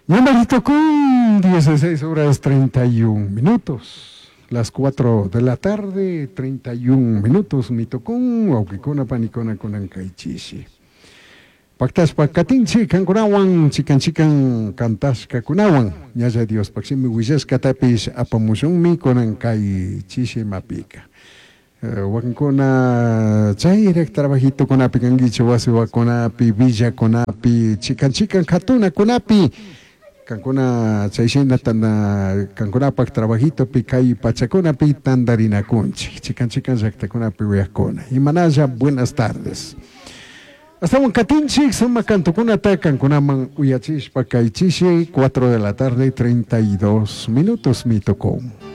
Llamarito con 16 horas 31 minutos. Las 4 de la tarde, 31 minutos. Mitocón, aukikuna panicona con ancaichishi. Pactas pacatinchi, cancunawan, chican cantasca cunawan. Ya Dios, paximi huillas catapis apamusunmi con ancaichishi mapica. Wankuna chayrek trabajito kunapi kangicho wasiwa kunapi villa kunapi chican katuna kunapi kankuna chayshinta tanda kankunapak trabajito pi kay pachakunapi tandarinakunchik chican llaqtakunapi wiaqkuna imanalla buenas tardes. Hasta Huancatinchik, suma cantucunata, cancunaman uyachishpa kaychishi, 4 de la tarde, 32 minutos, mi tocó.